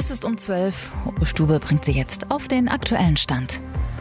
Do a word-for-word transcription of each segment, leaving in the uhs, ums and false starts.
Es ist um zwölf. Uwe Stube bringt Sie jetzt auf den aktuellen Stand.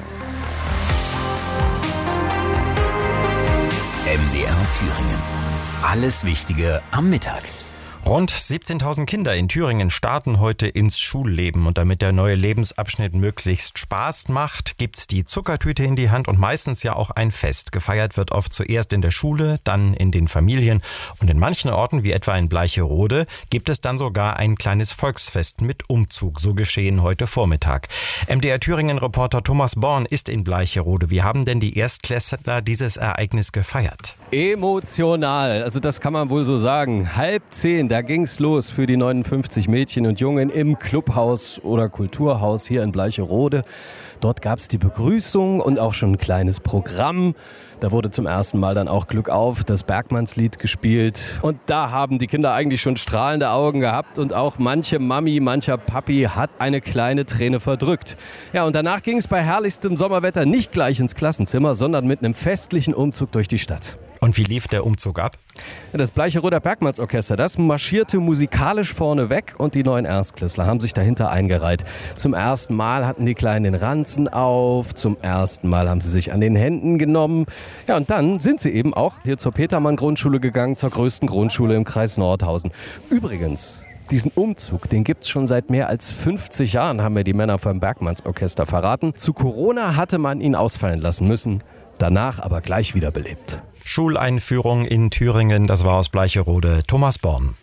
M D R Thüringen. Alles Wichtige am Mittag. Rund siebzehntausend Kinder in Thüringen starten heute ins Schulleben. Und damit der neue Lebensabschnitt möglichst Spaß macht, gibt's die Zuckertüte in die Hand und meistens ja auch ein Fest. Gefeiert wird oft zuerst in der Schule, dann in den Familien. Und in manchen Orten, wie etwa in Bleicherode, gibt es dann sogar ein kleines Volksfest mit Umzug. So geschehen heute Vormittag. M D R Thüringen-Reporter Thomas Born ist in Bleicherode. Wie haben denn die Erstklässler dieses Ereignis gefeiert? Emotional, also das kann man wohl so sagen. Halb zehn, da ging's los für die neunundfünfzig Mädchen und Jungen im Clubhaus oder Kulturhaus hier in Bleicherode. Dort gab's die Begrüßung und auch schon ein kleines Programm. Da wurde zum ersten Mal dann auch Glück auf, das Bergmannslied gespielt. Und da haben die Kinder eigentlich schon strahlende Augen gehabt und auch manche Mami, mancher Papi hat eine kleine Träne verdrückt. Ja, und danach ging es bei herrlichstem Sommerwetter nicht gleich ins Klassenzimmer, sondern mit einem festlichen Umzug durch die Stadt. Und wie lief der Umzug ab? Das Bleicheroder Bergmannsorchester, das marschierte musikalisch vorne weg und die neuen Erstklässler haben sich dahinter eingereiht. Zum ersten Mal hatten die Kleinen den Ranzen auf, zum ersten Mal haben sie sich an den Händen genommen. Ja, und dann sind sie eben auch hier zur Petermann-Grundschule gegangen, zur größten Grundschule im Kreis Nordhausen. Übrigens, diesen Umzug, den gibt's schon seit mehr als fünfzig Jahren, haben mir die Männer vom Bergmannsorchester verraten. Zu Corona hatte man ihn ausfallen lassen müssen, danach aber gleich wiederbelebt. Schuleinführung in Thüringen, das war aus Bleicherode. Thomas Born.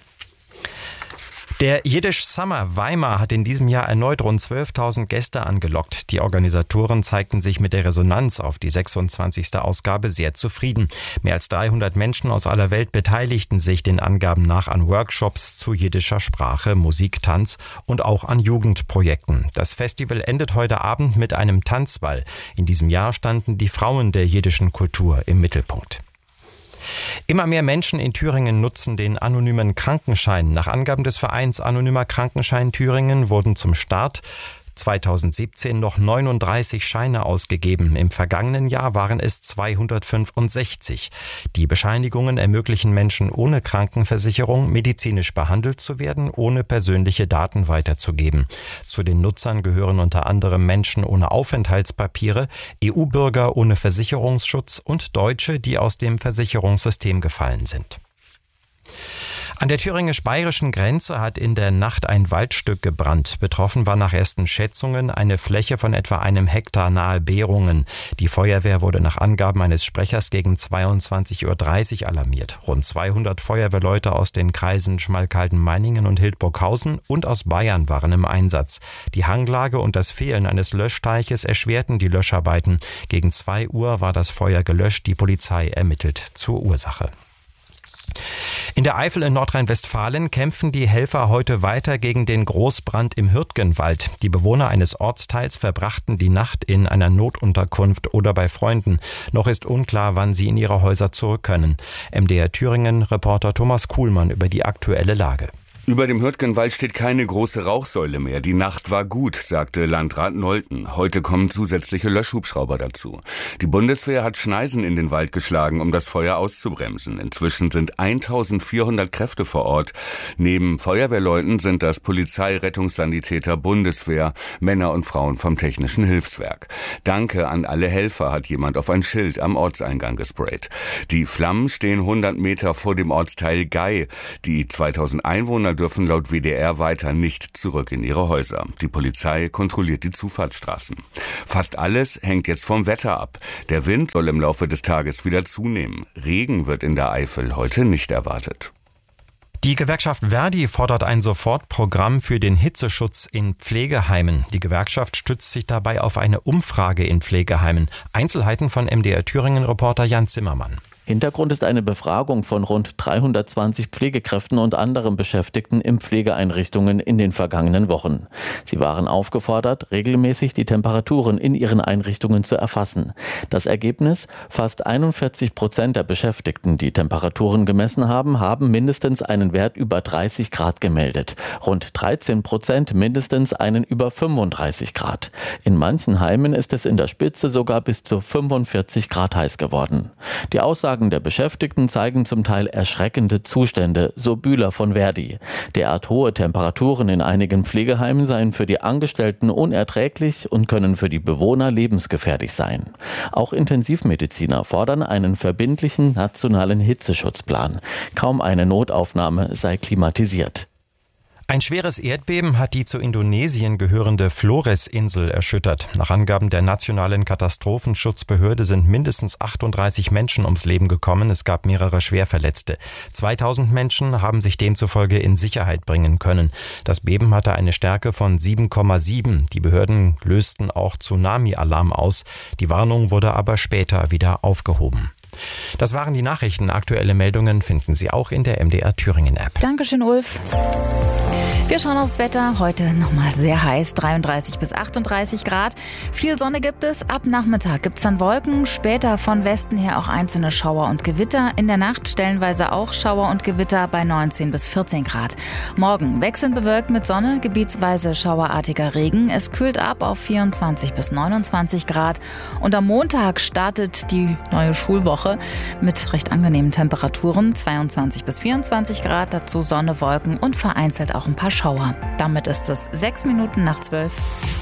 Der Jiddisch Summer Weimar hat in diesem Jahr erneut rund zwölftausend Gäste angelockt. Die Organisatoren zeigten sich mit der Resonanz auf die sechsundzwanzigste Ausgabe sehr zufrieden. Mehr als dreihundert Menschen aus aller Welt beteiligten sich den Angaben nach an Workshops zu jiddischer Sprache, Musik, Tanz und auch an Jugendprojekten. Das Festival endet heute Abend mit einem Tanzball. In diesem Jahr standen die Frauen der jiddischen Kultur im Mittelpunkt. Immer mehr Menschen in Thüringen nutzen den anonymen Krankenschein. Nach Angaben des Vereins Anonymer Krankenschein Thüringen wurden zum Start zweitausendsiebzehn noch neununddreißig Scheine ausgegeben. Im vergangenen Jahr waren es zweihundertfünfundsechzig. Die Bescheinigungen ermöglichen Menschen ohne Krankenversicherung, medizinisch behandelt zu werden, ohne persönliche Daten weiterzugeben. Zu den Nutzern gehören unter anderem Menschen ohne Aufenthaltspapiere, E U-Bürger ohne Versicherungsschutz und Deutsche, die aus dem Versicherungssystem gefallen sind. An der thüringisch-bayerischen Grenze hat in der Nacht ein Waldstück gebrannt. Betroffen war nach ersten Schätzungen eine Fläche von etwa einem Hektar nahe Behrungen. Die Feuerwehr wurde nach Angaben eines Sprechers gegen zweiundzwanzig Uhr dreißig alarmiert. Rund zweihundert Feuerwehrleute aus den Kreisen Schmalkalden-Meiningen und Hildburghausen und aus Bayern waren im Einsatz. Die Hanglage und das Fehlen eines Löschteiches erschwerten die Löscharbeiten. Gegen zwei Uhr war das Feuer gelöscht. Die Polizei ermittelt zur Ursache. In der Eifel in Nordrhein-Westfalen kämpfen die Helfer heute weiter gegen den Großbrand im Hürtgenwald. Die Bewohner eines Ortsteils verbrachten die Nacht in einer Notunterkunft oder bei Freunden. Noch ist unklar, wann sie in ihre Häuser zurück können. M D R Thüringen-Reporter Thomas Kuhlmann über die aktuelle Lage. Über dem Hürtgenwald steht keine große Rauchsäule mehr. Die Nacht war gut, sagte Landrat Nolten. Heute kommen zusätzliche Löschhubschrauber dazu. Die Bundeswehr hat Schneisen in den Wald geschlagen, um das Feuer auszubremsen. Inzwischen sind eintausendvierhundert Kräfte vor Ort. Neben Feuerwehrleuten sind das Polizei, Rettungssanitäter, Bundeswehr, Männer und Frauen vom Technischen Hilfswerk. Danke an alle Helfer, hat jemand auf ein Schild am Ortseingang gesprayt. Die Flammen stehen hundert Meter vor dem Ortsteil Gei. Die zweitausend Einwohner dürfen laut W D R weiter nicht zurück in ihre Häuser. Die Polizei kontrolliert die Zufahrtsstraßen. Fast alles hängt jetzt vom Wetter ab. Der Wind soll im Laufe des Tages wieder zunehmen. Regen wird in der Eifel heute nicht erwartet. Die Gewerkschaft Verdi fordert ein Sofortprogramm für den Hitzeschutz in Pflegeheimen. Die Gewerkschaft stützt sich dabei auf eine Umfrage in Pflegeheimen. Einzelheiten von M D R Thüringen-Reporter Jan Zimmermann. Hintergrund ist eine Befragung von rund dreihundertzwanzig Pflegekräften und anderen Beschäftigten in Pflegeeinrichtungen in den vergangenen Wochen. Sie waren aufgefordert, regelmäßig die Temperaturen in ihren Einrichtungen zu erfassen. Das Ergebnis: Fast einundvierzig Prozent der Beschäftigten, die Temperaturen gemessen haben, haben mindestens einen Wert über dreißig Grad gemeldet. Rund dreizehn Prozent mindestens einen über fünfunddreißig Grad. In manchen Heimen ist es in der Spitze sogar bis zu fünfundvierzig Grad heiß geworden. Die Aussagen Aussagen der Beschäftigten zeigen zum Teil erschreckende Zustände, so Bühler von Verdi. Derart hohe Temperaturen in einigen Pflegeheimen seien für die Angestellten unerträglich und können für die Bewohner lebensgefährlich sein. Auch Intensivmediziner fordern einen verbindlichen nationalen Hitzeschutzplan. Kaum eine Notaufnahme sei klimatisiert. Ein schweres Erdbeben hat die zu Indonesien gehörende Flores-Insel erschüttert. Nach Angaben der Nationalen Katastrophenschutzbehörde sind mindestens achtunddreißig Menschen ums Leben gekommen. Es gab mehrere Schwerverletzte. zweitausend Menschen haben sich demzufolge in Sicherheit bringen können. Das Beben hatte eine Stärke von sieben Komma sieben. Die Behörden lösten auch Tsunami-Alarm aus. Die Warnung wurde aber später wieder aufgehoben. Das waren die Nachrichten. Aktuelle Meldungen finden Sie auch in der M D R Thüringen App. Dankeschön, Ulf. Wir schauen aufs Wetter. Heute nochmal sehr heiß, dreiunddreißig bis achtunddreißig Grad. Viel Sonne gibt es. Ab Nachmittag gibt es dann Wolken. Später von Westen her auch einzelne Schauer und Gewitter. In der Nacht stellenweise auch Schauer und Gewitter bei neunzehn bis vierzehn Grad. Morgen wechselnd bewölkt mit Sonne, gebietsweise schauerartiger Regen. Es kühlt ab auf vierundzwanzig bis neunundzwanzig Grad. Und am Montag startet die neue Schulwoche mit recht angenehmen Temperaturen. zweiundzwanzig bis vierundzwanzig Grad, dazu Sonne, Wolken und vereinzelt auch ein paar Schauer. Damit ist es sechs Minuten nach zwölf.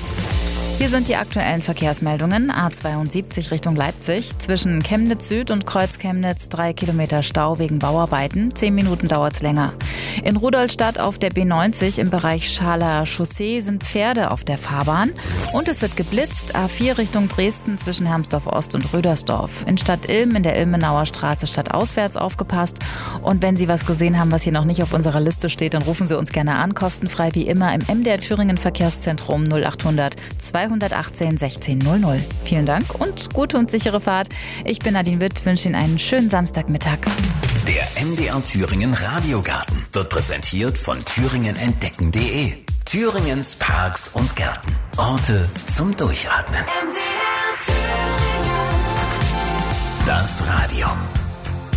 Hier sind die aktuellen Verkehrsmeldungen. A zweiundsiebzig Richtung Leipzig. Zwischen Chemnitz Süd und Kreuz Chemnitz drei Kilometer Stau wegen Bauarbeiten. Zehn Minuten dauert's länger. In Rudolstadt auf der B neunzig im Bereich Schaler Chaussee sind Pferde auf der Fahrbahn. Und es wird geblitzt. A vier Richtung Dresden zwischen Hermsdorf Ost und Rödersdorf. In Stadt Ilm in der Ilmenauer Straße stadtauswärts aufgepasst. Und wenn Sie was gesehen haben, was hier noch nicht auf unserer Liste steht, dann rufen Sie uns gerne an. Kostenfrei wie immer im M D R Thüringen Verkehrszentrum null achthundert zweihundertachtzehn sechzehn null null. Vielen Dank und gute und sichere Fahrt. Ich bin Nadine Witt, wünsche Ihnen einen schönen Samstagmittag. Der M D R Thüringen Radiogarten wird präsentiert von thüringen entdecken punkt de. Thüringens Parks und Gärten. Orte zum Durchatmen. M D R Thüringen. Das Radio.